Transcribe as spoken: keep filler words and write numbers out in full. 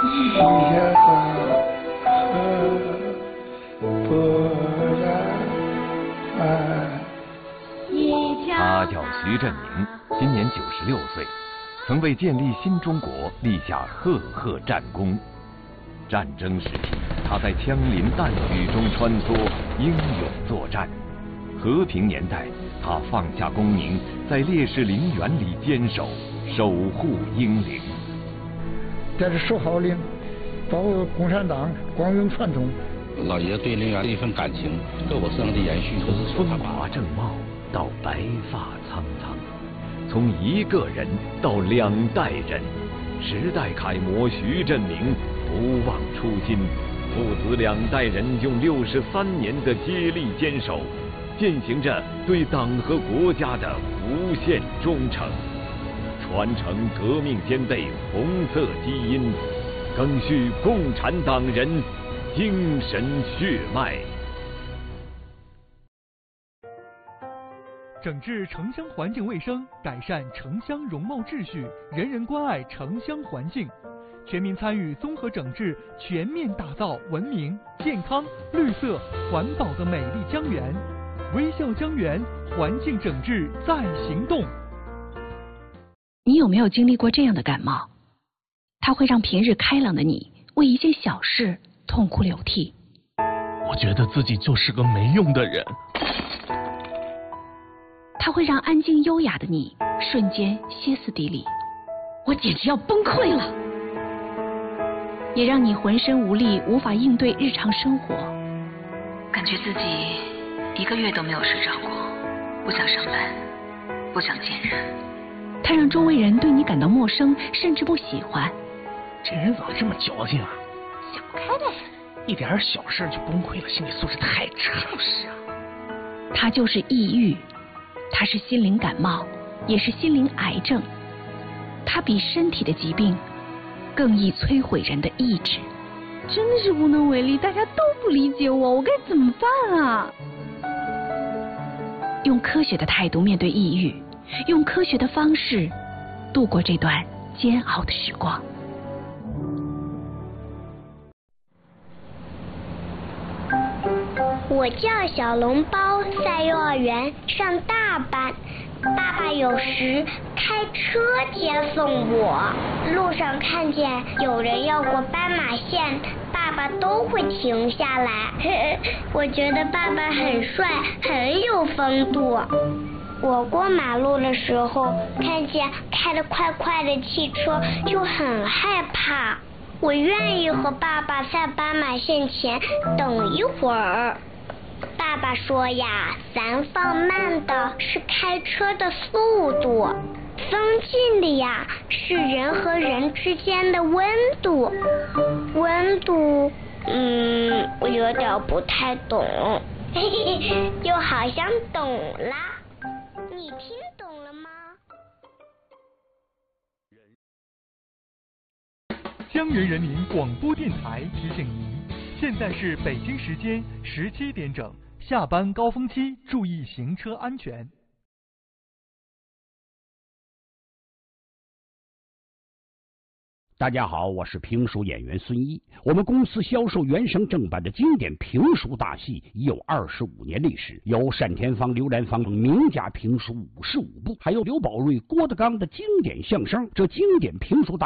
野花和不然花。 他叫徐振宁，今年九十六岁，曾为建立新中国立下赫赫战功。战争时期，他在枪林弹雨中穿梭，英勇作战；和平年代，他放下功名，在烈士陵园里坚守，守护英灵。 这是守号令，保护共产党光荣传统。 老爷对陵园的一份感情，各我身上的延续，都是从风华正茂到白发苍苍，从一个人到两代人，时代楷模徐振宁不忘初心，父子两代人用六十三年的接力坚守，践行着对党和国家的无限忠诚，传承革命先辈红色基因，赓续共产党人精神血脉。 整治城乡环境卫生，改善城乡容貌秩序，人人关爱城乡环境，全民参与综合整治，全面打造文明、健康、绿色、环保的美丽江源。微笑江源，环境整治在行动。 你有没有经历过这样的感冒？它会让平日开朗的你为一件小事痛哭流涕。 我觉得自己就是个没用的人。 它会让安静优雅的你瞬间歇斯底里，我简直要崩溃了。也让你浑身无力，无法应对日常生活， 感觉自己一个月都没有睡着过，不想上班，不想见人。 它让周围人对你感到陌生，甚至不喜欢。 这人怎么这么矫情啊？ 想不开呗， 一点小事就崩溃了，心理素质太差。 就是啊， 它就是抑郁，它是心灵感冒，也是心灵癌症。它比身体的疾病更易摧毁人的意志。 真的是无能为力，大家都不理解我，我该怎么办啊？ 用科学的态度面对抑郁，用科学的方式度过这段煎熬的时光。 我叫小笼包，在幼儿园上大班。爸爸有时开车接送我，路上看见有人要过斑马线，爸爸都会停下来。我觉得爸爸很帅，很有风度。我过马路的时候，看见开得快快的汽车，就很害怕。我愿意和爸爸在斑马线前等一会儿。爸爸说呀，咱放慢的是开车的速度，放近的呀是人和人之间的温度。温度，嗯，我有点不太懂，嘿嘿，又好像懂了。你听懂了吗？ 江源人民广播电台提醒您，现在是北京时间十七点整，下班高峰期，注意行车安全。 大家好，我是评书演员孙一。我们公司销售原声正版的经典评书大戏已有二十五年历史，有单田芳、刘兰芳等名家评书五十五部，还有刘宝瑞、郭德纲的经典相声。这经典评书大